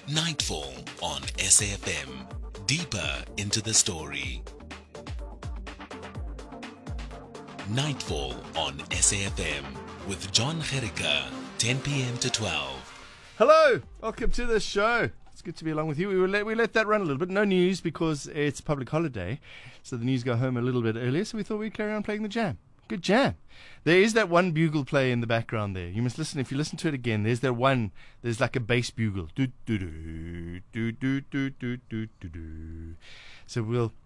Nightfall on SAFM. Deeper into the story. Nightfall on SAFM with John Gericka, 10 p.m. to 12. Hello, welcome to the show. It's good to be along with you. We let that run a little bit. No news because it's a public holiday, so the news go home a little bit earlier, so we thought we'd carry on playing the jam. Good jam. There is that one bugle play in the background there. You must listen. If you listen to it again, there's like a bass bugle. Do do do do do do do do do do. So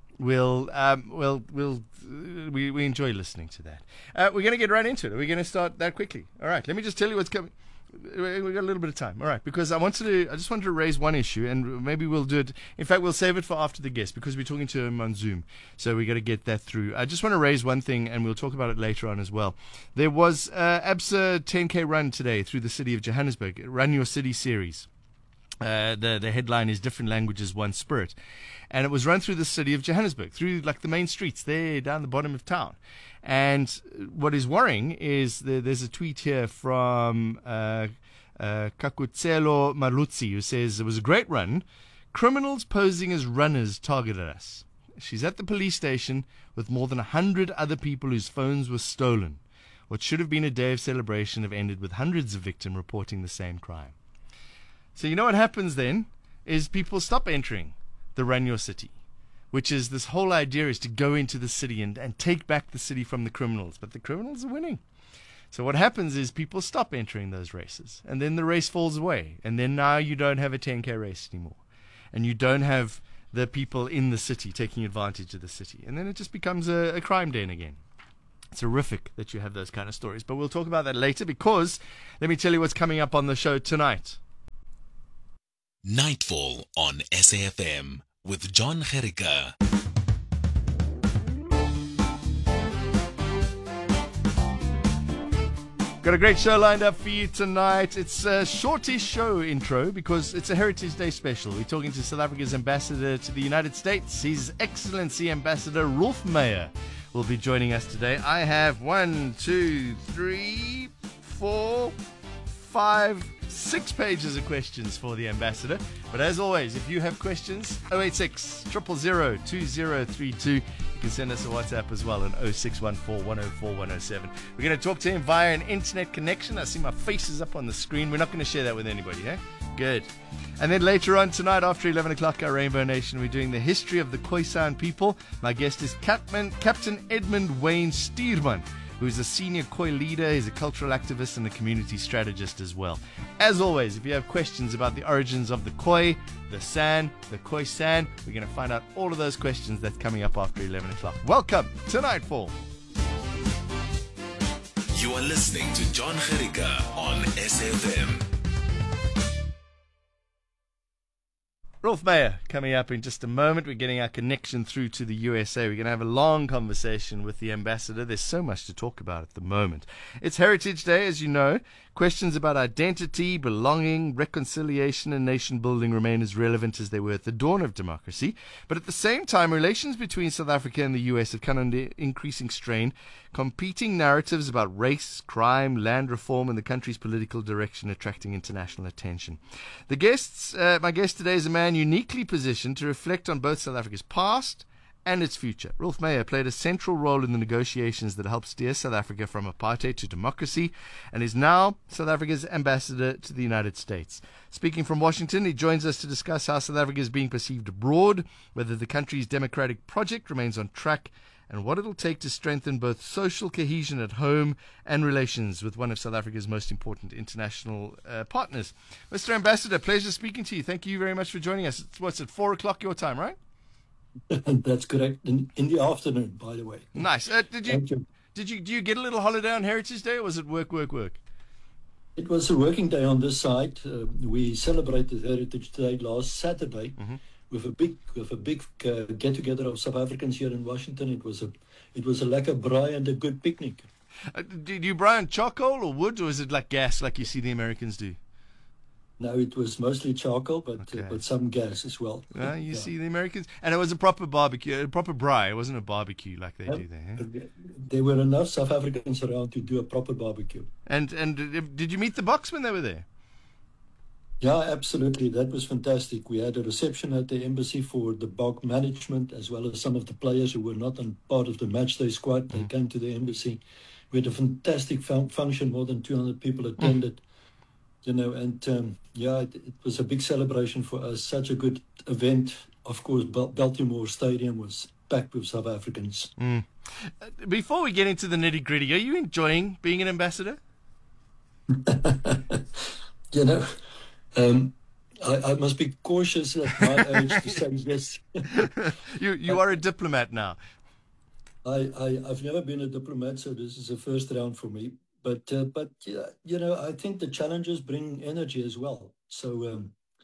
we enjoy listening to that. We're going to get right into it. We're going to start that quickly. All right. Let me just tell you what's coming. We've got a little bit of time. All right, because I just wanted to raise one issue, and maybe we'll do it. In fact, we'll save it for after the guest because we're talking to him on Zoom, so we got to get that through. I just want to raise one thing, and we'll talk about it later on as well. There was ABSA 10K run today through the city of Johannesburg, Run Your City series. The headline is Different Languages, One Spirit. And it was run through the city of Johannesburg, through like the main streets there down the bottom of town. And what is worrying is there's a tweet here from Kakutselo Marlutsi who says, it was a great run. Criminals posing as runners targeted us. She's at the police station with more than 100 other people whose phones were stolen. What should have been a day of celebration have ended with hundreds of victims reporting the same crime. So you know what happens then is people stop entering the Run Your City, which is this whole idea is to go into the city and take back the city from the criminals. But the criminals are winning. So what happens is people stop entering those races, and then the race falls away. And then now you don't have a 10K race anymore. And you don't have the people in the city taking advantage of the city. And then it just becomes a crime den again. It's horrific that you have those kind of stories. But we'll talk about that later because let me tell you what's coming up on the show tonight. Nightfall on SAFM with John Gericka. Got a great show lined up for you tonight. It's a shortish show intro because it's a Heritage Day special. We're talking to South Africa's ambassador to the United States. His Excellency Ambassador Rolf Meyer will be joining us today. I have 6 pages of questions for the ambassador. But as always, if you have questions, 086 000 2032. You can send us a WhatsApp as well on 0614 104 107. We're going to talk to him via an internet connection. I see my face is up on the screen. We're not going to share that with anybody, eh? Good. And then later on tonight, after 11 o'clock, our Rainbow Nation, we're doing the history of the Khoisan people. My guest is Captain Edmund Wayne Stuurman, who's a senior Khoi leader. He's a cultural activist and a community strategist as well. As always, if you have questions about the origins of the Khoi, the San, the Khoisan, we're going to find out all of those questions. That's coming up after 11 o'clock. Welcome to Nightfall. You are listening to John Gericka on SAFM. Rolf Meyer coming up in just a moment. We're getting our connection through to the USA. We're going to have a long conversation with the ambassador. There's so much to talk about at the moment. It's Heritage Day, as you know. Questions about identity, belonging, reconciliation, and nation building remain as relevant as they were at the dawn of democracy. But at the same time, relations between South Africa and the US have come under increasing strain. Competing narratives about race, crime, land reform, and the country's political direction attracting international attention. My guest today is a man uniquely positioned to reflect on both South Africa's past and its future. Rolf Meyer played a central role in the negotiations that helped steer South Africa from apartheid to democracy and is now South Africa's ambassador to the United States. Speaking from Washington, he joins us to discuss how South Africa is being perceived abroad, whether the country's democratic project remains on track, and what it'll take to strengthen both social cohesion at home and relations with one of South Africa's most important international partners. Mr. Ambassador, pleasure speaking to you. Thank you very much for joining us. What's it, 4 o'clock your time, right? That's correct. In the afternoon, by the way. Nice. Do you get a little holiday on Heritage Day, or was it work? It was a working day on this side. We celebrated Heritage Day last Saturday with a big get together of South Africans here in Washington. It was a lekker braai and a good picnic. Do you braai on charcoal or wood, or is it like gas, like you see the Americans do? No, it was mostly charcoal, but some gas as well. You see the Americans, and it was a proper barbecue, a proper braai. It wasn't a barbecue like they do there. Huh? There were enough South Africans around to do a proper barbecue. And did you meet the Boks when they were there? Yeah, absolutely. That was fantastic. We had a reception at the embassy for the BOC management, as well as some of the players who were not on part of the matchday squad. They came to the embassy. We had a fantastic function. More than 200 people attended. And yeah, it was a big celebration for us. Such a good event. Of course, Baltimore Stadium was packed with South Africans. Before we get into the nitty gritty, are you enjoying being an ambassador? You know, I must be cautious at my age to say yes. You are a diplomat now. I've never been a diplomat, so this is a first round for me. But yeah, I think the challenges bring energy as well. So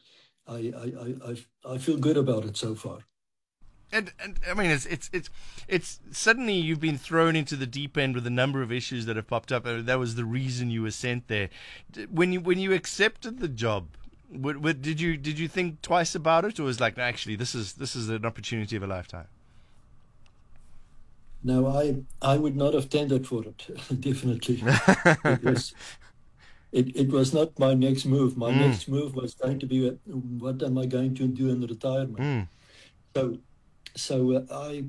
I feel good about it so far. And I mean, it's suddenly you've been thrown into the deep end with a number of issues that have popped up. That was the reason you were sent there. When you accepted the job, did you think twice about it, or was like, no, actually, this is an opportunity of a lifetime? No, I would not have tendered for it. Definitely, it was not my next move. My next move was going to be, what am I going to do in retirement? So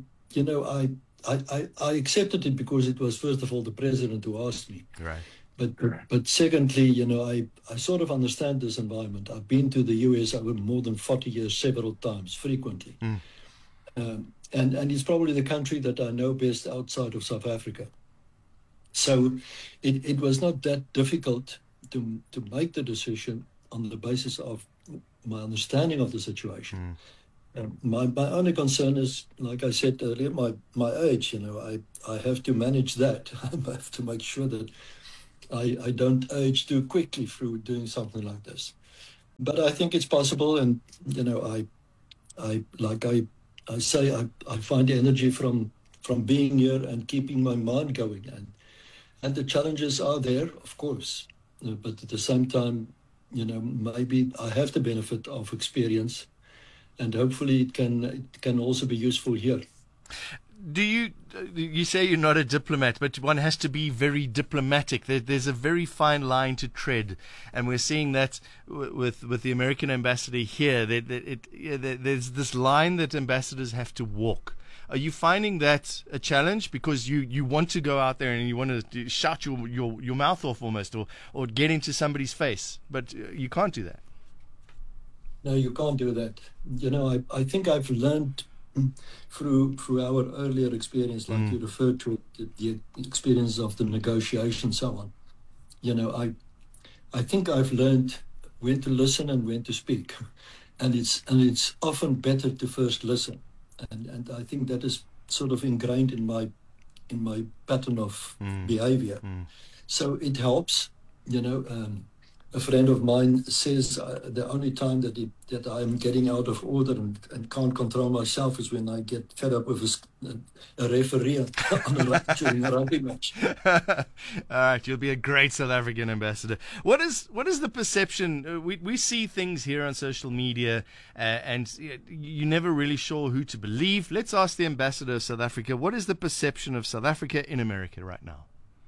I accepted it because it was, first of all, the president who asked me. Right. But secondly, I sort of understand this environment. I've been to the US over more than 40 years, several times, frequently. And it's probably the country that I know best outside of South Africa. So it was not that difficult to make the decision on the basis of my understanding of the situation. My only concern is, like I said earlier, my age. I have to manage that. I have to make sure that I don't age too quickly through doing something like this. But I think it's possible, and I say, I find energy from being here and keeping my mind going, and the challenges are there, of course, but at the same time, maybe I have the benefit of experience. And hopefully it can also be useful here. You say you're not a diplomat, but one has to be very diplomatic. There's a very fine line to tread, and we're seeing that with the American ambassador here. There's this line that ambassadors have to walk. Are you finding that a challenge because you want to go out there and you want to shout your mouth off almost, or get into somebody's face, but you can't do that? No, you can't do that. I think I've learned through our earlier experience, like you referred to, the experience of the negotiation, so on. I think I've learned when to listen and when to speak, and it's often better to first listen, and I think that is sort of ingrained in my pattern of behavior. So it helps. A friend of mine says the only time that I'm getting out of order and can't control myself is when I get fed up with a referee during a rugby match. All right, you'll be a great South African ambassador. What is the perception? We see things here on social media, and you're never really sure who to believe. Let's ask the ambassador of South Africa. What is the perception of South Africa in America right now?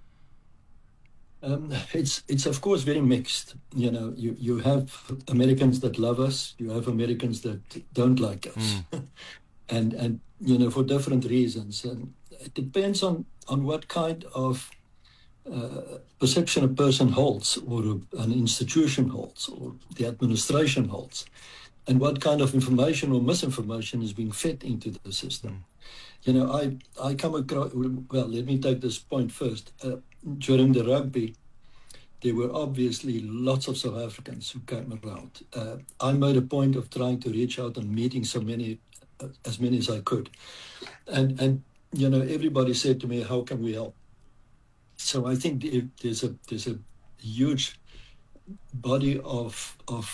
It's of course very mixed. You have Americans that love us, you have Americans that don't like us, and for different reasons. And it depends on what kind of perception a person holds, or an institution holds, or the administration holds, and what kind of information or misinformation is being fed into the system. I come across. Well, let me take this point first. During the rugby, there were obviously lots of South Africans who came around. I made a point of trying to reach out and meeting as many as I could, and everybody said to me, "How can we help?" So I think there's a huge body of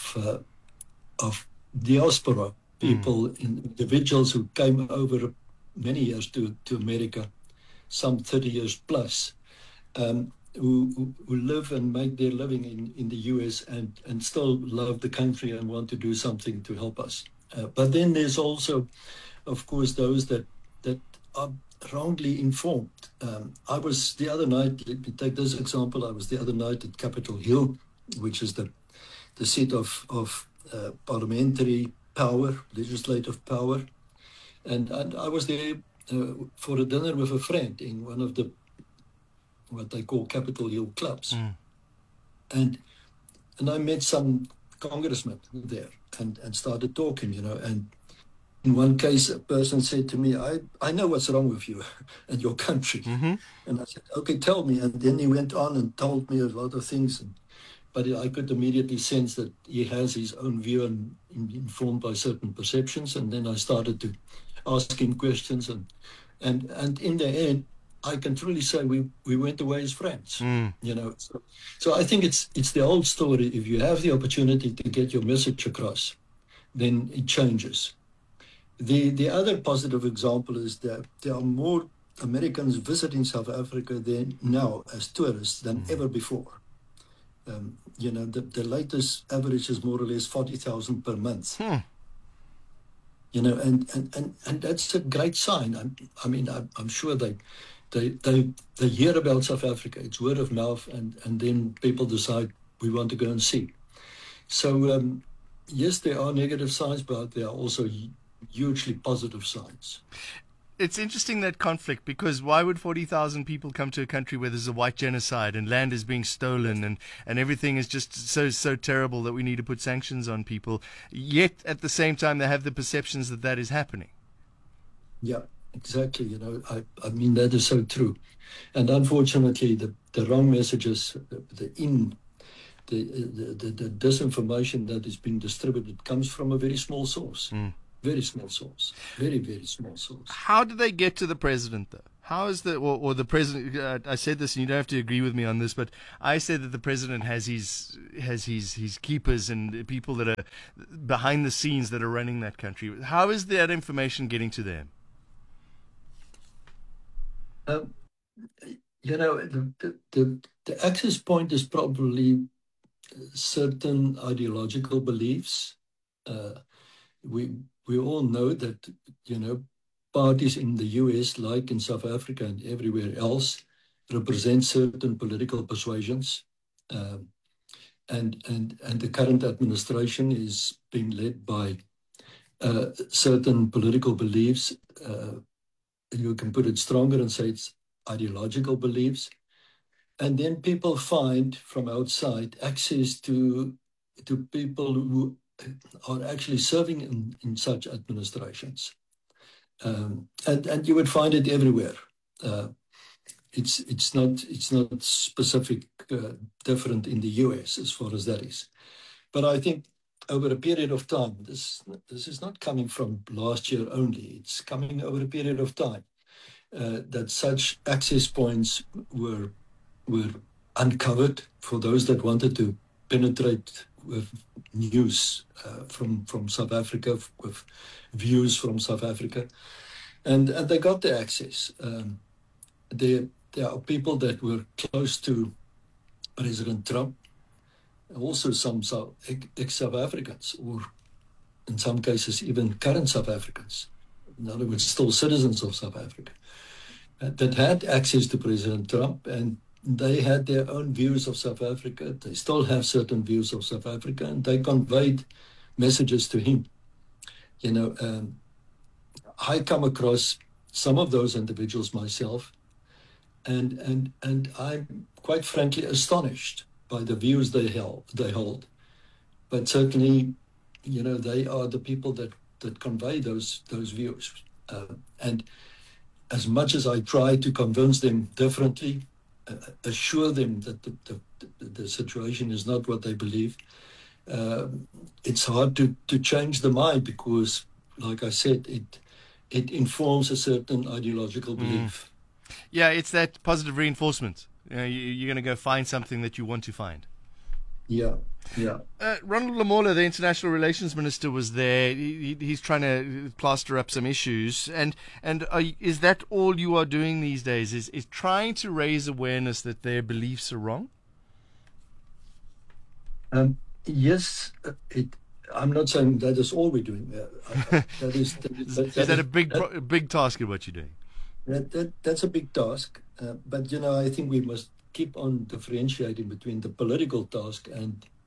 diaspora people, individuals who came over many years to America, some 30 years plus, who live and make their living in the US and still love the country and want to do something to help us. But then there's also, of course, those that are wrongly informed. I was the other night, let me take this example, I was the other night at Capitol Hill, which is the the seat of parliamentary power, legislative power. And I was there for a dinner with a friend in one of the, what they call Capitol Hill clubs. And I met some congressmen there and started talking, and in one case, a person said to me, I know what's wrong with you and your country. And I said, okay, tell me. And then he went on and told me a lot of things. But I could immediately sense that he has his own view and informed by certain perceptions. And then I started to ask him questions. And in the end, I can truly say we went away as friends. So I think it's the old story. If you have the opportunity to get your message across, then it changes. The other positive example is that there are more Americans visiting South Africa now as tourists than ever before. The latest average is more or less 40,000 per month. And that's a great sign. I'm sure they hear about South Africa. It's word of mouth, and then people decide we want to go and see. So yes, there are negative signs, but there are also hugely positive signs. It's interesting, that conflict, because why would 40,000 people come to a country where there's a white genocide and land is being stolen and everything is just so terrible that we need to put sanctions on people, yet at the same time they have the perceptions that is happening? Yeah, exactly. That is so true. And unfortunately, the wrong messages, the disinformation that is being distributed comes from a very small source. Very small source. Very, very small source. How do they get to the president, though? How is or the president? I said this, and you don't have to agree with me on this, but I said that the president has his keepers and people that are behind the scenes that are running that country. How is that information getting to them? The access point is probably certain ideological beliefs. We all know that, parties in the US, like in South Africa and everywhere else, represent certain political persuasions. And the current administration is being led by certain political beliefs. You can put it stronger and say it's ideological beliefs. And then people find from outside access to people who are actually serving in such administrations. And you would find it everywhere. It's not specific, different in the US as far as that is. But I think over a period of time, this is not coming from last year only. It's coming over a period of time that such access points were uncovered for those that wanted to penetrate with news from South Africa, with views from South Africa, and they got the access. There are people that were close to President Trump, also some ex-South Africans, or in some cases even current South Africans, in other words, still citizens of South Africa, that had access to President Trump, and they had their own views of South Africa. They still have certain views of South Africa, and they conveyed messages to him. I come across some of those individuals myself, and I'm quite frankly astonished by the views they hold. But certainly, they are the people that convey those views. And as much as I try to convince them differently, assure them that the situation is not what they believe, it's hard to change the mind because, like I said, it informs a certain ideological belief. Yeah, it's that positive reinforcement. You're going to go find something that you want to find. Yeah. Ronald Lamola, the International Relations Minister, was there. He's trying to plaster up some issues. And is that all you are doing these days? Is trying to raise awareness that their beliefs are wrong? Yes. I'm not saying that is all we're doing. Is that a big task in what you're doing? That's a big task. But I think we must keep on differentiating between the political task and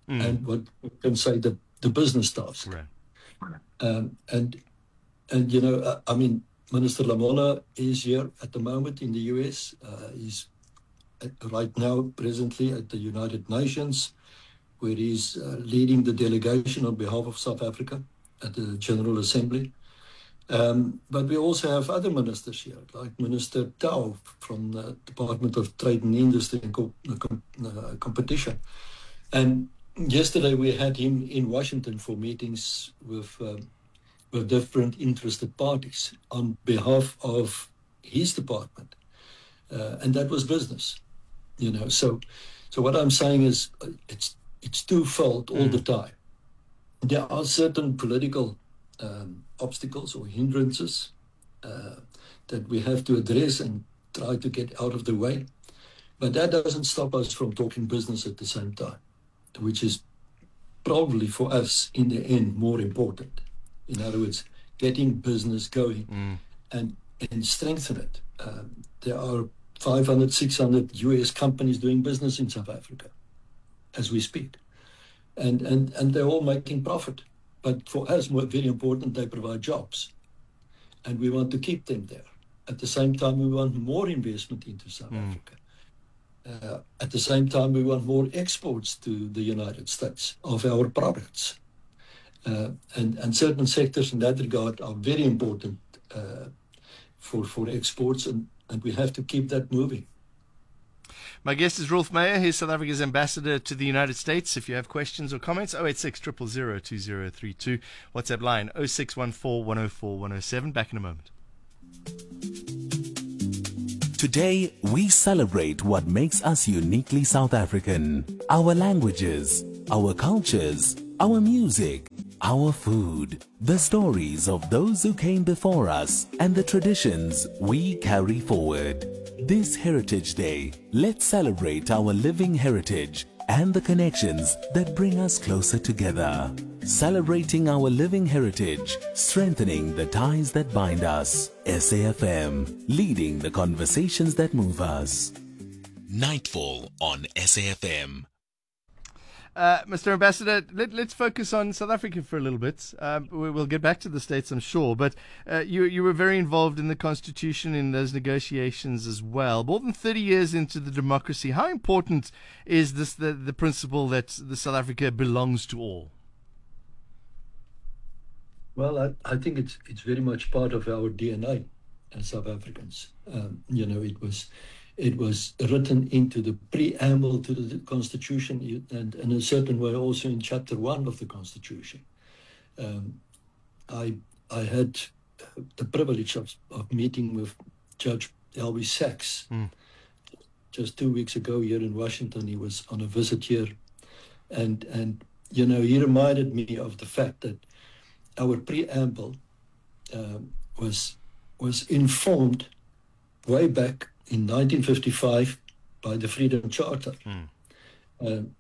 and what we can say the business task. Right. And I mean, Minister Lamola is here at the moment in the US. He's right now presently at the United Nations, where he's leading the delegation on behalf of South Africa at the General Assembly. But we also have other ministers here, like Minister Tau from the Department of Trade and Industry and Competition. And yesterday we had him in Washington for meetings with different interested parties on behalf of his department. And that was business, So what I'm saying is it's twofold all the time. There are certain political obstacles or hindrances that we have to address and try to get out of the way. But that doesn't stop us from talking business at the same time, which is probably for us in the end more important. In other words, getting business going and strengthen it. There are 500, 600 US companies doing business in South Africa as we speak. And they're all making profit. But for us, very important, they provide jobs. And we want to keep them there. At the same time, we want more investment into South Africa. At the same time, we want more exports to the United States of our products. And certain sectors in that regard are very important for exports, and we have to keep that moving. My guest is Rolf Meyer. He's South Africa's ambassador to the United States. If you have questions or comments, 086 000 2032. WhatsApp line 0614 104 107. Back in a moment. Today, we celebrate what makes us uniquely South African. Our languages, our cultures, our music, our food, the stories of those who came before us, and the traditions we carry forward. This Heritage Day, let's celebrate our living heritage and the connections that bring us closer together. Celebrating our living heritage, strengthening the ties that bind us. SAFM, leading the conversations that move us. Nightfall on SAFM. Mr. Ambassador, let's focus on South Africa for a little bit. We'll get back to the States, I'm sure, but you were very involved in the Constitution, in those negotiations as well. More than 30 years into the democracy, how important is this the principle that the South Africa belongs to all? Well, I think it's very much part of our DNA as South Africans. It was written into the preamble to the Constitution, and in a certain way also in Chapter 1 of the Constitution. I had the privilege of meeting with Judge Albie Sachs just 2 weeks ago here in Washington. He was on a visit here, and he reminded me of the fact that our preamble was informed way back in 1955 by the Freedom Charter. And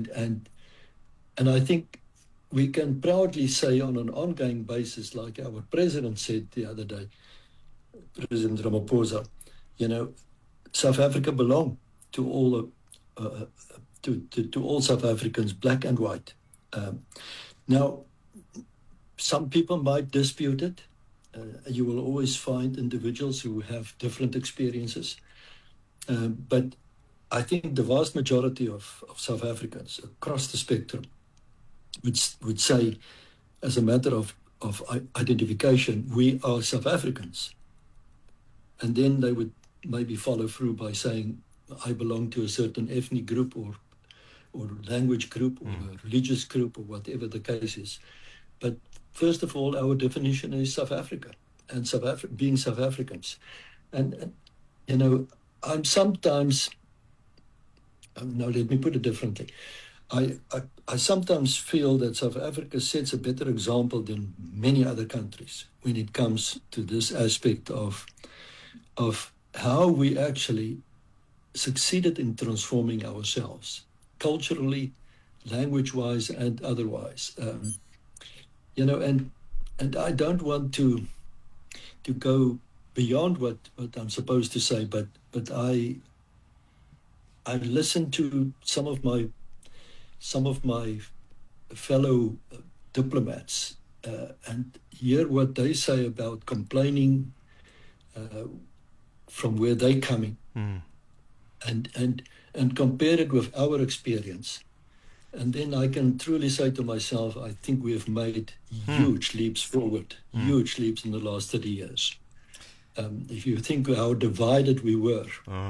I think we can proudly say on an ongoing basis, like our president said the other day, President Ramaphosa, South Africa belongs to all to all South Africans, black and white. Now, some people might dispute it. You will always find individuals who have different experiences. But I think the vast majority of South Africans across the spectrum would say, as a matter of identification, we are South Africans. And then they would maybe follow through by saying, I belong to a certain ethnic group or language group or a religious group or whatever the case is. But first of all, our definition is South Africa and being South Africans. And I'm sometimes, now let me put it differently. I sometimes feel that South Africa sets a better example than many other countries when it comes to this aspect of how we actually succeeded in transforming ourselves, culturally, language-wise, and otherwise. And I don't want to go beyond what I'm supposed to say, but I listened to some of my some of my fellow diplomats and hear what they say about complaining from where they're coming, and compare it with our experience. And then I can truly say to myself, I think we have made huge leaps forward, huge leaps in the last 30 years. If you think how divided we were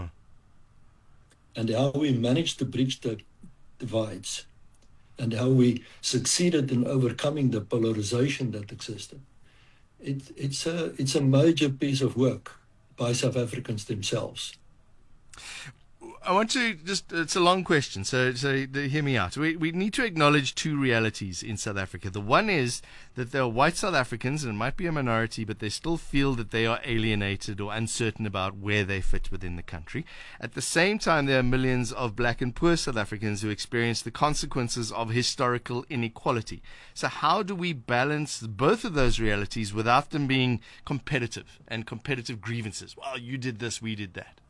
and how we managed to bridge the divides and how we succeeded in overcoming the polarization that existed, it's a major piece of work by South Africans themselves. I want to just, it's a long question, so hear me out. We need to acknowledge two realities in South Africa. The one is that there are white South Africans, and it might be a minority, but they still feel that they are alienated or uncertain about where they fit within the country. At the same time, there are millions of black and poor South Africans who experience the consequences of historical inequality. So how do we balance both of those realities without them being competitive and competitive grievances? Well, you did this, we did that.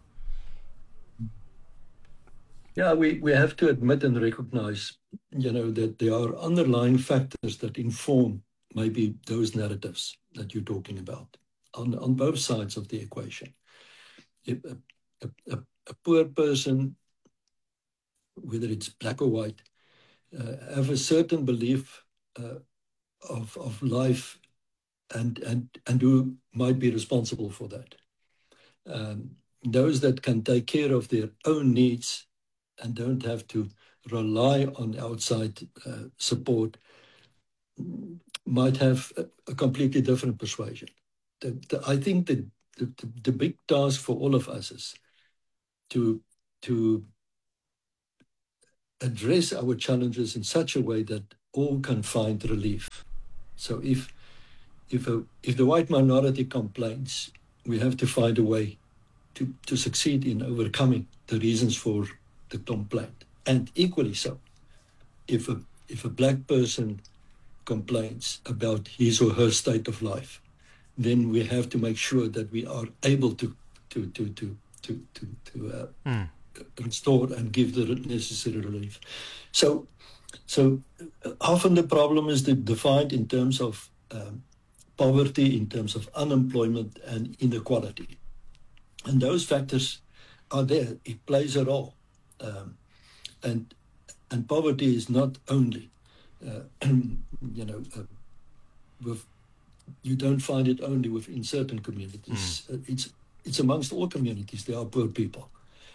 Yeah, we have to admit and recognize, that there are underlying factors that inform maybe those narratives that you're talking about on both sides of the equation. If a poor person, whether it's black or white, have a certain belief of life and who might be responsible for that. Those that can take care of their own needs and don't have to rely on outside support might have a completely different persuasion. I think that the big task for all of us is to address our challenges in such a way that all can find relief. So if the white minority complains, we have to find a way to succeed in overcoming the reasons for the complaint. And equally so, if a black person complains about his or her state of life, then we have to make sure that we are able to restore and give the necessary relief. So often the problem is defined in terms of poverty, in terms of unemployment and inequality. And those factors are there. It plays a role. And poverty is not only, you don't find it only within certain communities. It's amongst all communities. There are poor people.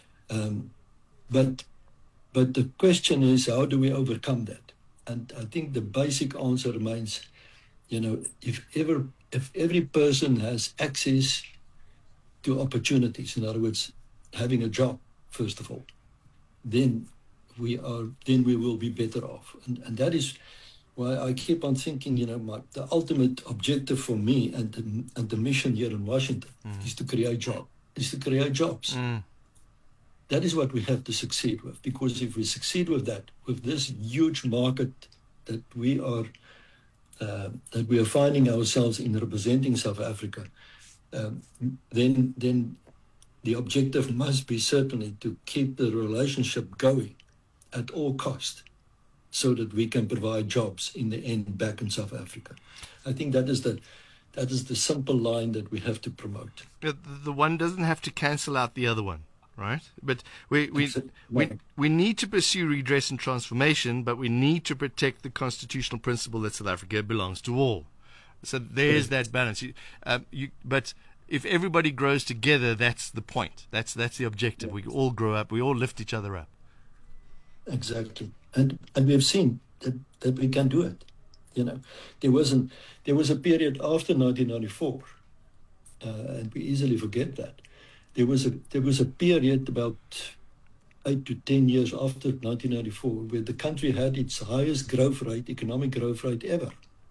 But the question is, how do we overcome that? And I think the basic answer remains, if every person has access to opportunities, in other words, having a job, first of all, then we will be better off. And that is why I keep on thinking, the ultimate objective for me and the mission here in Washington is to create jobs. That is what we have to succeed with, because if we succeed with that, with this huge market that we are finding ourselves in representing South Africa, then the objective must be certainly to keep the relationship going at all cost, so that we can provide jobs in the end back in South Africa. I think that is the simple line that we have to promote. The one doesn't have to cancel out the other one, right? But we need to pursue redress and transformation, but we need to protect the constitutional principle that South Africa belongs to all. So there's that balance. But if everybody grows together, that's the point. That's the objective. We all grow up. We all lift each other up. Exactly. And we have seen that we can do it. There was a period after 1994, and we easily forget that. There was a period about 8 to 10 years after 1994 where the country had its highest economic growth rate ever.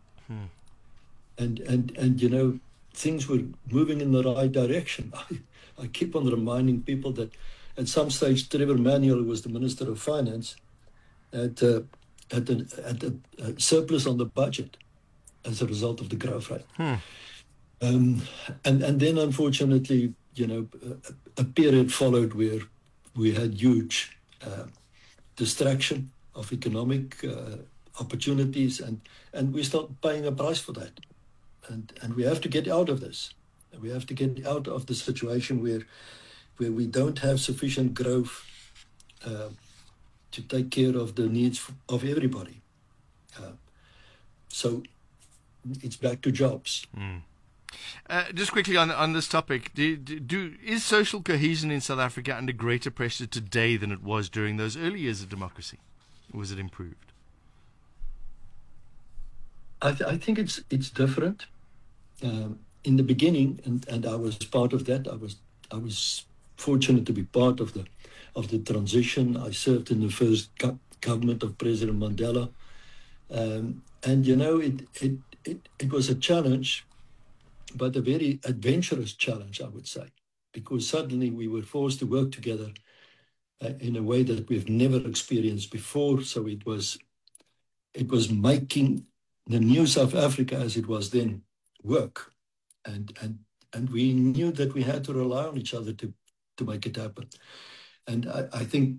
And things were moving in the right direction. I keep on reminding people that at some stage Trevor Manuel, who was the Minister of Finance, had a surplus on the budget as a result of the growth rate. And then unfortunately, a period followed where we had huge distraction economic opportunities, and we start paying a price for that. And we have to get out of this. We have to get out of the situation where we don't have sufficient growth to take care of the needs of everybody. So it's back to jobs. Just quickly on this topic, is social cohesion in South Africa under greater pressure today than it was during those early years of democracy? Or was it improved? I think it's different. In the beginning, and I was part of that. I was fortunate to be part of the transition. I served in the first government of President Mandela, and you know it was a challenge, but a very adventurous challenge, I would say, because suddenly we were forced to work together in a way that we've never experienced before. So it was making the new South Africa as it was then work, and we knew that we had to rely on each other to make it happen. And I think,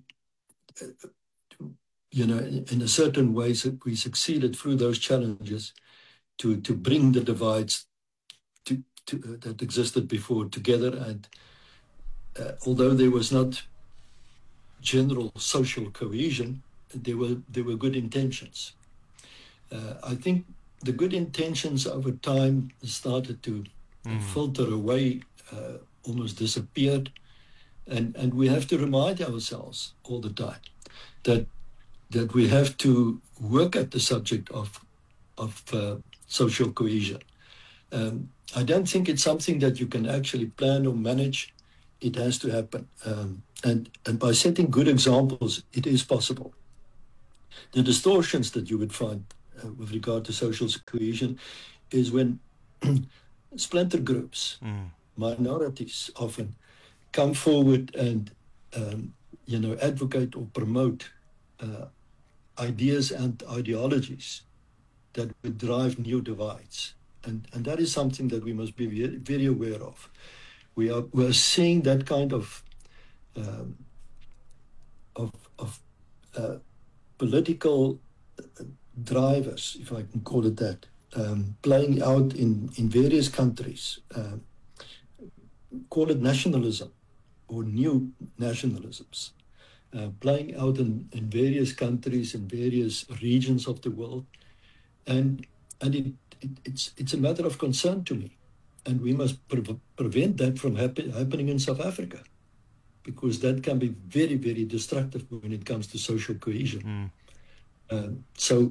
you know, in a certain ways that we succeeded through those challenges to bring the divides that existed before together. And although there was not general social cohesion, there were good intentions. I think the good intentions over time started to filter away, almost disappeared. And we have to remind ourselves all the time that we have to work at the subject of social cohesion. I don't think it's something that you can actually plan or manage. It has to happen. And by setting good examples, it is possible. The distortions that you would find with regard to social cohesion is when splinter groups, minorities often, come forward and you know, advocate or promote ideas and ideologies that would drive new divides, and that is something that we must be very, very aware of. We are seeing that kind of political drivers, if I can call it that, playing out in various countries. Call it nationalism or new nationalisms, playing out in various countries, in various regions of the world. And it's a matter of concern to me. And we must prevent that from happening in South Africa, because that can be very, very destructive when it comes to social cohesion. So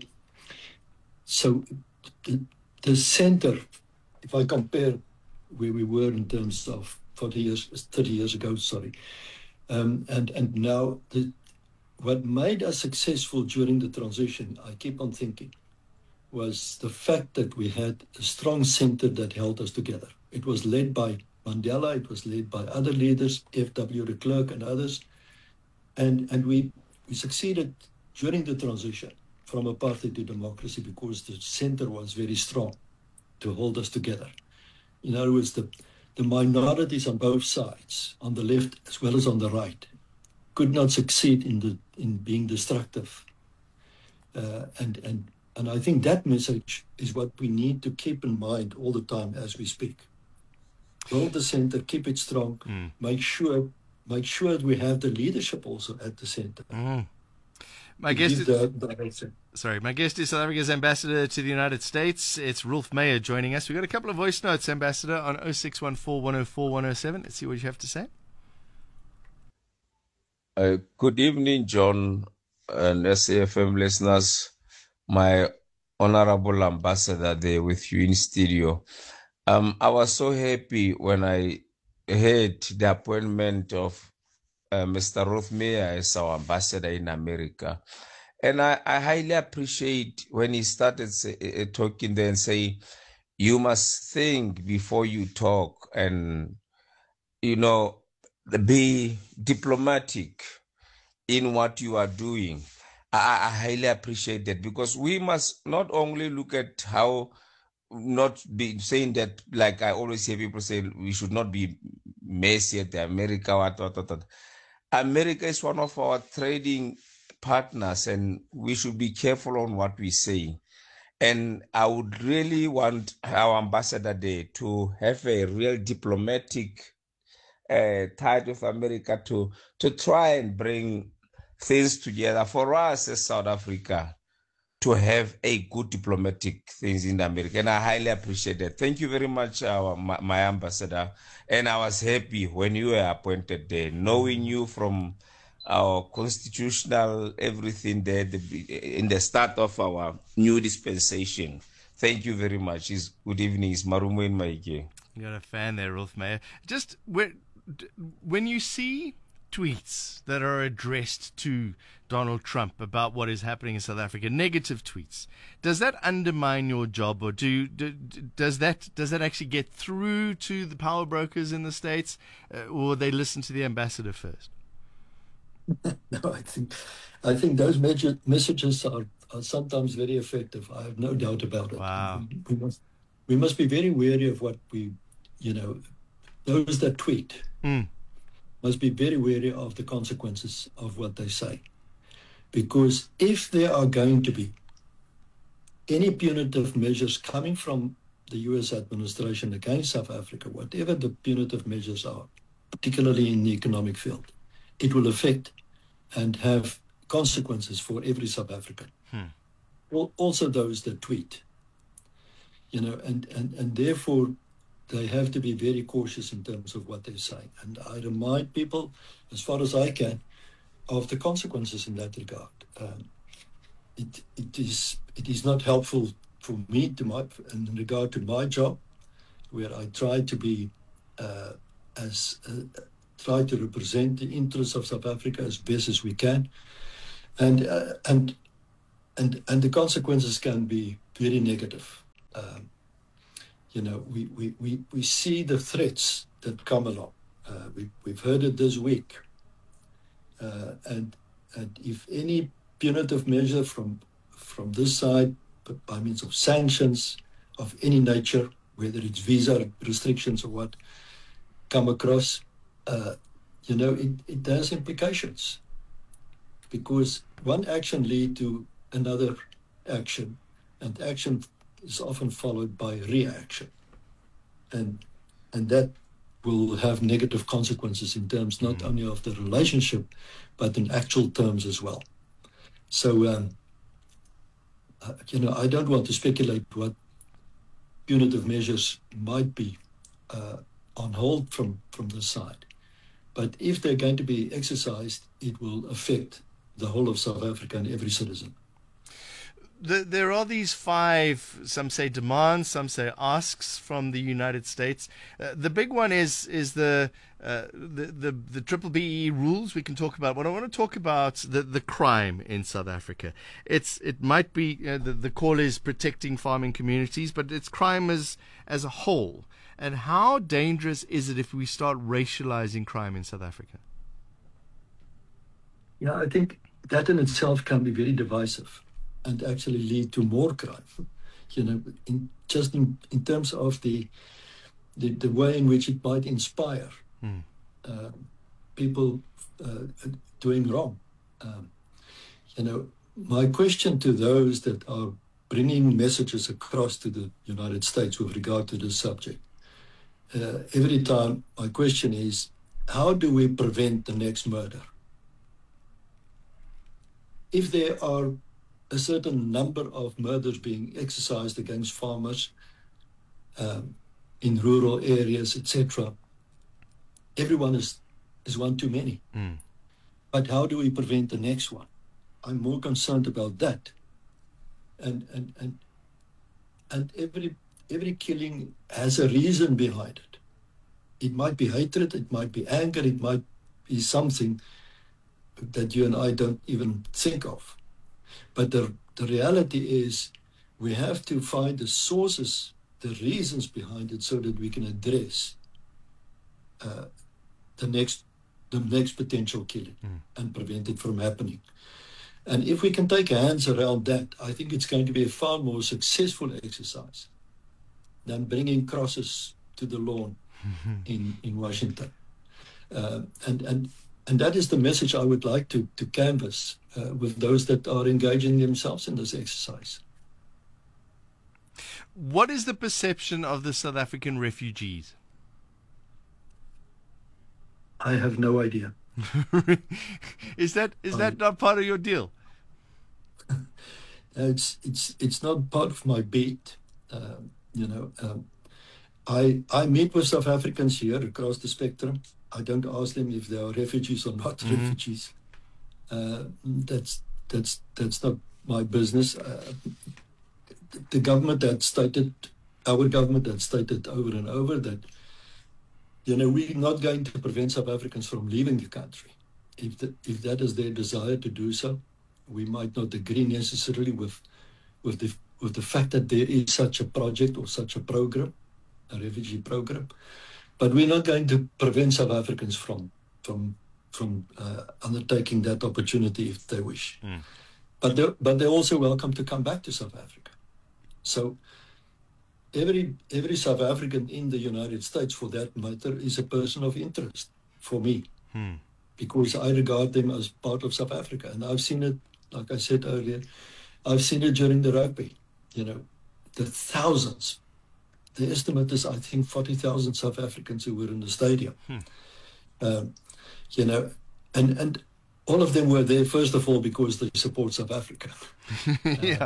the center, if I compare where we were in terms of 30 years ago, and now, what made us successful during the transition, I keep on thinking, was the fact that we had a strong center that held us together. It was led by Mandela, it was led by other leaders, F.W. de Klerk and others, and we succeeded during the transition from apartheid to democracy because the center was very strong to hold us together. In other words, the minorities on both sides, on the left as well as on the right, could not succeed in being destructive. And I think that message is what we need to keep in mind all the time as we speak. Build the center, keep it strong, make sure that we have the leadership also at the center. My guest is South Africa's ambassador to the United States. It's Rolf Meyer joining us. We've got a couple of voice notes, Ambassador, on 0614 104 107. Let's see what you have to say. Good evening, John and SAFM listeners. My honorable ambassador there with you in studio. I was so happy when I heard the appointment of Mr. Rolf Meyer as our ambassador in America. And I highly appreciate when he started talking there and say, you must think before you talk and, you know, be diplomatic in what you are doing. I highly appreciate that, because we must not only look at how, not be saying that, like I always hear people say, we should not be messy at America. America is one of our trading partners, and we should be careful on what we say. And I would really want our ambassador there to have a real diplomatic tie with America to try and bring things together for us as South Africa to have a good diplomatic things in America. And I highly appreciate that. Thank you very much, my ambassador. And I was happy when you were appointed there, knowing you from our constitutional everything there in the start of our new dispensation. Thank you very much. Good evening. It's Marumo in Maike. You got a fan there, Rolf Meyer. Just when you see tweets that are addressed to Donald Trump about what is happening in South Africa, negative tweets, does that undermine your job, or does that actually get through to the power brokers in the States, or they listen to the ambassador first? No, I think those messages are sometimes very effective. I have no doubt about it. Wow. We must be very wary of what those that tweet must be very wary of the consequences of what they say. Because if there are going to be any punitive measures coming from the US administration against South Africa, whatever the punitive measures are, particularly in the economic field, it will affect and have consequences for every South African. Also those that tweet. And therefore they have to be very cautious in terms of what they're saying. And I remind people, as far as I can, of the consequences in that regard. It is not helpful for me in regard to my job, where I try to be try to represent the interests of South Africa as best as we can, and the consequences can be very negative. We see the threats that come along. We've heard it this week, and if any punitive measure from this side, by means of sanctions of any nature, whether it's visa restrictions or what, come across, it has implications, because one action leads to another action, and action is often followed by reaction, and that will have negative consequences in terms not only of the relationship, but in actual terms as well. So, I don't want to speculate what punitive measures might be on hold from this side. But if they're going to be exercised, it will affect the whole of South Africa and every citizen. There are these 5, some say demands, some say asks from the United States. The big one is the triple BEE rules. We can talk about. What I want to talk about the crime in South Africa. It might be the call is protecting farming communities, but it's crime as a whole. And how dangerous is it if we start racializing crime in South Africa? Yeah, I think that in itself can be very divisive and actually lead to more crime. In terms of the way in which it might inspire people doing wrong. My question to those that are bringing messages across to the United States with regard to this subject, every time my question is, how do we prevent the next murder? If there are a certain number of murders being exercised against farmers in rural areas, etc., everyone is one too many. But how do we prevent the next one? I'm more concerned about that. And every killing has a reason behind it. It might be hatred, it might be anger, it might be something that you and I don't even think of. But the reality is we have to find the sources, the reasons behind it, so that we can address the next potential killing and prevent it from happening. And if we can take hands around that, I think it's going to be a far more successful exercise than bringing crosses to the lawn in Washington. And And that is the message I would like to canvass with those that are engaging themselves in this exercise. What is the perception of the South African refugees? I have no idea. Is that not part of your deal? It's not part of my beat. I meet with South Africans here across the spectrum. I don't ask them if they are refugees or not refugees. That's not my business. The government had stated, our government had stated over and over that, we're not going to prevent South Africans from leaving the country. If that is their desire to do so, we might not agree necessarily with the fact that there is such a project or such a program, a refugee program, but we're not going to prevent South Africans from undertaking that opportunity if they wish. But they're also welcome to come back to South Africa. So every South African in the United States, for that matter, is a person of interest for me, because I regard them as part of South Africa. And I've seen it, like I said earlier, I've seen it during the rugby, the thousands. The estimate is, I think, 40,000 South Africans who were in the stadium. And all of them were there, first of all, because they support South Africa. Yeah.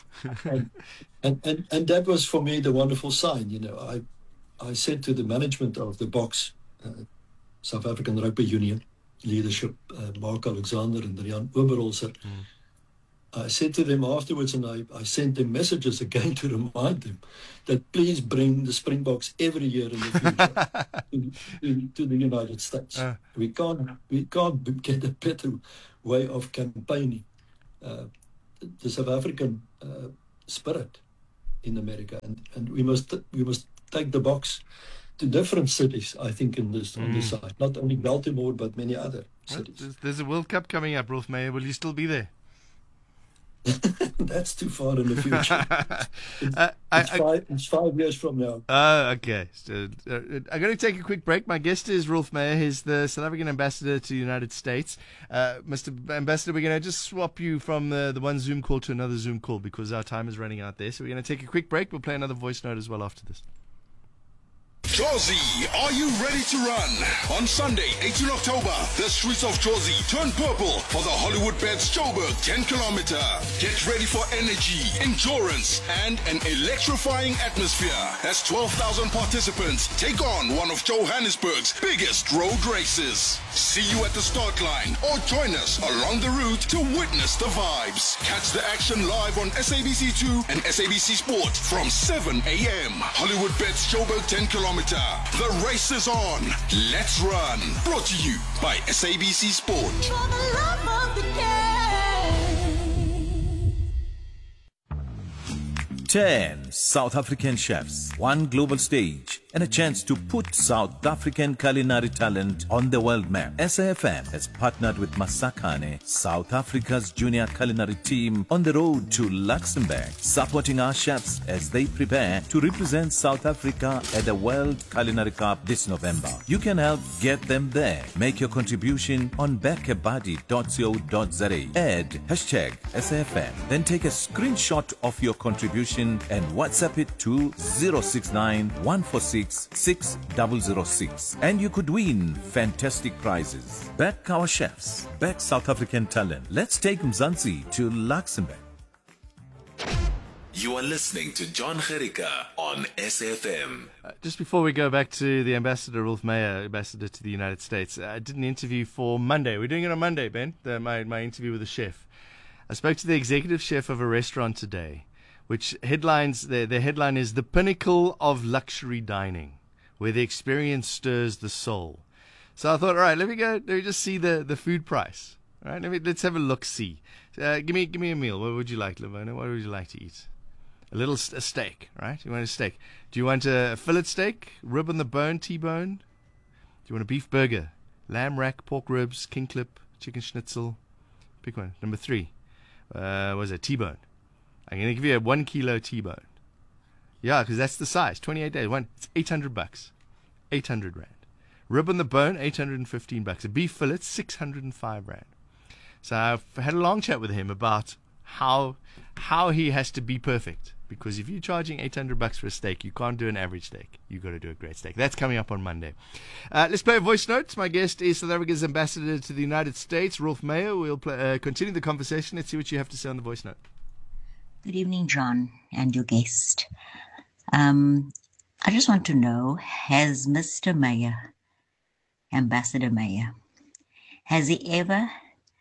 and that was, for me, the wonderful sign. I said to the management of the Boks, South African Rugby Union leadership, Mark Alexander and Rian Oberholzer, I said to them afterwards, and I sent them messages again to remind them that please bring the Springboks every year in the future to the United States. We can't get a better way of campaigning the South African spirit in America, and we must take the Boks to different cities. I think on this side, not only Baltimore but many other cities. There's a World Cup coming up, Rolf Meyer. Will you still be there? That's too far in the future. It's 5 years from now. Okay. So, I'm going to take a quick break. My guest is Rolf Meyer. He's the South African ambassador to the United States. Mr. Ambassador, we're going to just swap you from the one Zoom call to another Zoom call because our time is running out there. So we're going to take a quick break. We'll play another voice note as well after this. Jozi, are you ready to run? On Sunday, 18 October, the streets of Jozi turn purple for the Hollywood Bets Joburg 10-kilometer. Get ready for energy, endurance, and an electrifying atmosphere as 12,000 participants take on one of Johannesburg's biggest road races. See you at the start line or join us along the route to witness the vibes. Catch the action live on SABC2 and SABC Sport from 7 a.m. Hollywood Bets Joburg 10-kilometer. The race is on. Let's run. Brought to you by SABC Sport. For the love of the game. 10 South African chefs, one global stage, and a chance to put South African culinary talent on the world map. SAFM has partnered with Masakane, South Africa's junior culinary team, on the road to Luxembourg, supporting our chefs as they prepare to represent South Africa at the World Culinary Cup this November. You can help get them there. Make your contribution on backabuddy.co.za. Add #SAFM. Then take a screenshot of your contribution and WhatsApp it to 069 146 6006, and you could win fantastic prizes. Back our chefs, back South African talent. Let's take Mzansi to Luxembourg. You are listening to John Gericka on SFM. Just before we go back to the ambassador, Rolf Meyer, ambassador to the United States, I did an interview for Monday. We're doing it on Monday, Ben, my interview with the chef. I spoke to the executive chef of a restaurant today, which headlines, their headline is The Pinnacle of Luxury Dining, where the experience stirs the soul. So I thought, all right, let me just see the food price. All right, let's have a look-see. Give me a meal. What would you like, Lavona? What would you like to eat? A steak, right? You want a steak. Do you want a fillet steak, rib on the bone, T-bone? Do you want a beef burger, lamb rack, pork ribs, king clip, chicken schnitzel? Pick one. Number 3. What is it? T-bone. I'm going to give you a 1 kilo T-bone. Yeah, because that's the size. 28 days. It's $800. 800 rand. Rib on the bone, 815 bucks. A beef fillet, 605 rand. So I've had a long chat with him about how he has to be perfect. Because if you're charging 800 bucks for a steak, you can't do an average steak. You've got to do a great steak. That's coming up on Monday. Let's play a voice note. My guest is South Africa's ambassador to the United States, Rolf Meyer. We'll continue the conversation. Let's see what you have to say on the voice note. Good evening, John, and your guest. I just want to know, has Mr. Meyer, Ambassador Meyer, has he ever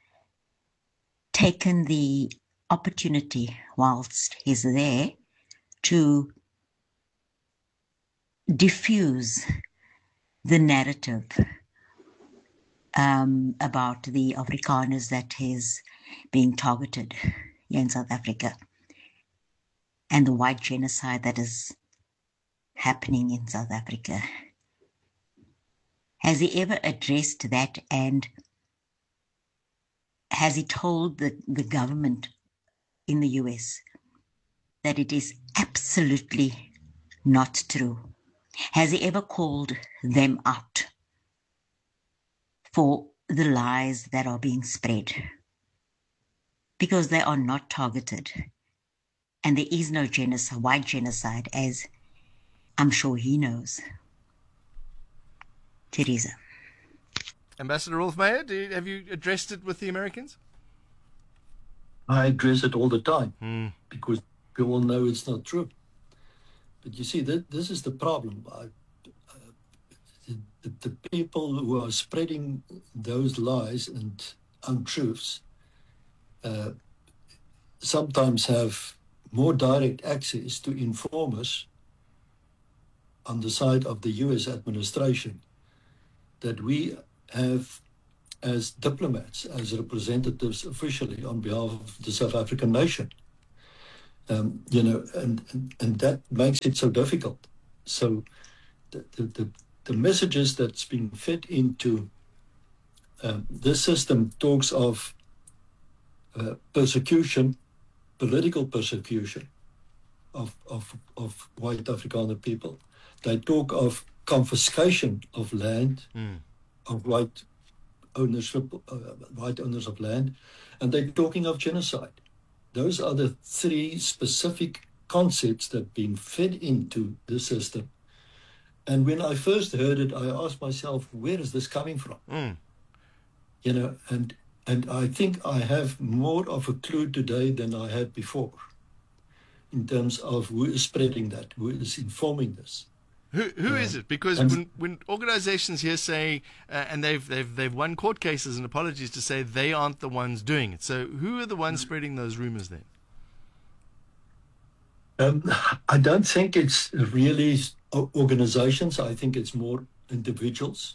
taken the opportunity whilst he's there to diffuse the narrative about the Afrikaners that is being targeted here in South Africa and the white genocide that is happening in South Africa? Has he ever addressed that, and has he told the government in the US that it is absolutely not true? Has he ever called them out for the lies that are being spread? Because they are not targeted. And there is no genocide, white genocide, as I'm sure he knows. Teresa. Ambassador Rolf Meyer, have you addressed it with the Americans? I address it all the time because we all know it's not true. But you see, this is the problem. The people who are spreading those lies and untruths sometimes have more direct access to inform us on the side of the US administration that we have as diplomats, as representatives officially on behalf of the South African nation. And that makes it so difficult. So the messages that's being fed into this system talks of persecution, political persecution of white Afrikaner people. They talk of confiscation of land, of white ownership, white owners of land, and they're talking of genocide. Those are the three specific concepts that have been fed into the system. And when I first heard it, I asked myself, where is this coming from? And I think I have more of a clue today than I had before in terms of who is spreading that, who is informing this. Who is it? Because when organizations here say, and they've won court cases and apologies to say they aren't the ones doing it. So who are the ones spreading those rumors then? I don't think it's really organizations. I think it's more individuals.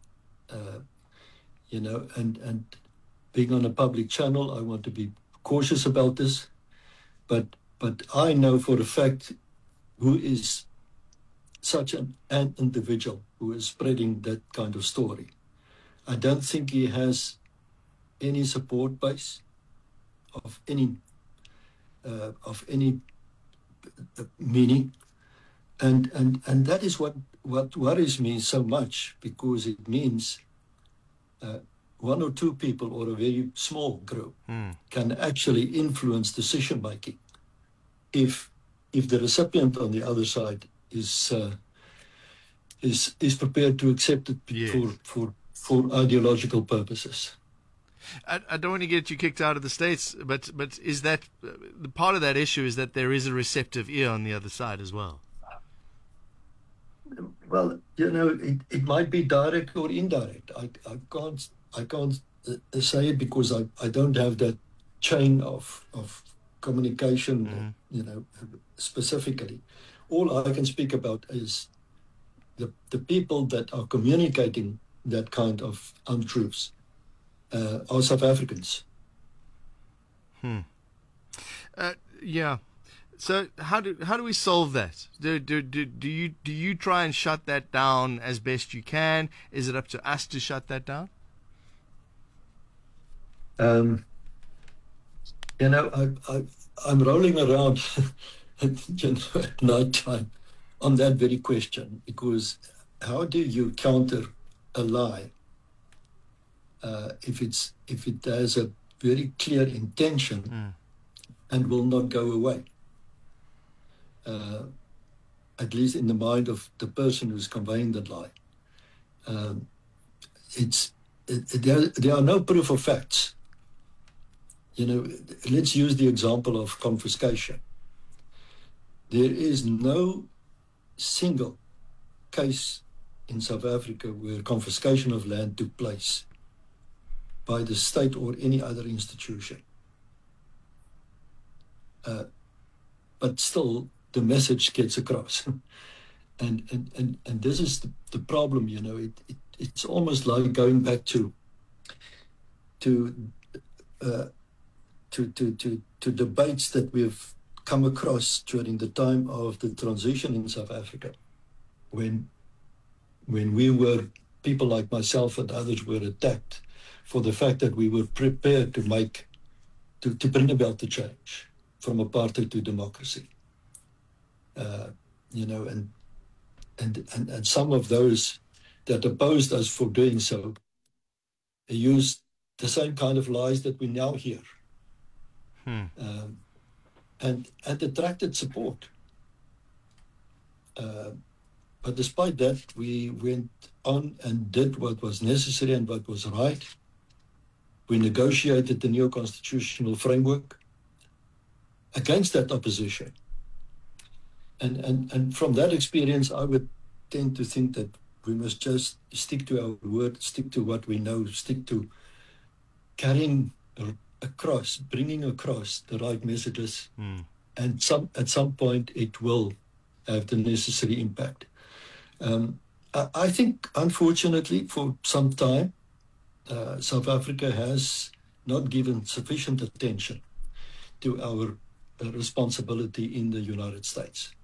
And being on a public channel, I want to be cautious about this. But I know for a fact who is such an individual who is spreading that kind of story. I don't think he has any support base of any meaning, and that is what worries me so much, because it means one or two people or a very small group can actually influence decision making if the recipient on the other side is prepared to accept it for ideological purposes. I don't want to get you kicked out of the States, but is that the part of that issue is that there is a receptive ear on the other side as well? Well, it might be direct or indirect. I can't say it because I don't have that chain of communication, specifically. All I can speak about is the people that are communicating that kind of untruths are South Africans. Yeah. So how do we solve that? Do you try and shut that down as best you can? Is it up to us to shut that down? I'm rolling around at night time on that very question, because how do you counter a lie if it has a very clear intention and will not go away. At least in the mind of the person who's conveying that lie. There are no proof of facts. Let's use the example of confiscation. There is no single case in South Africa where confiscation of land took place by the state or any other institution. But still, the message gets across. and this is the problem, it's almost like going back to debates that we've come across during the time of the transition in South Africa, when we were, people like myself and others were attacked for the fact that we were prepared to bring about the change from apartheid to democracy. And some of those that opposed us for doing so used the same kind of lies that we now hear. And attracted support. But despite that, we went on and did what was necessary and what was right. We negotiated the new constitutional framework against that opposition. And from that experience, I would tend to think that we must just stick to our word, stick to what we know, stick to carrying across, bringing across the right messages. And at some point, it will have the necessary impact. I think, unfortunately, for some time, South Africa has not given sufficient attention to our responsibility in the United States.